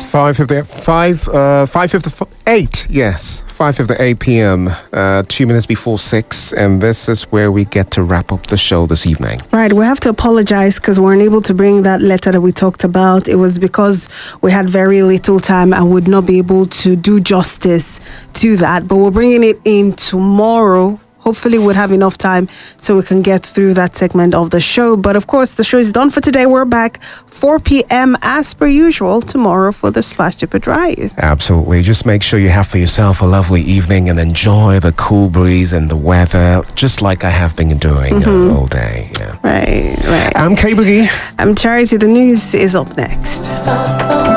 5:58. Yes, 5:58 p.m. 2 minutes before 6, and this is where we get to wrap up the show this evening. Right, we have to apologize because we weren't able to bring that letter that we talked about. It was because we had very little time and would not be able to do justice to that. But we're bringing it in tomorrow. Hopefully we'll have enough time so we can get through that segment of the show. But of course, the show is done for today. We're back 4 p.m. as per usual tomorrow for the Splash Super Drive. Absolutely. Just make sure you have for yourself a lovely evening and enjoy the cool breeze and the weather, just like I have been doing all day. Yeah. Right. I'm K Boogie. I'm Charity. The news is up next.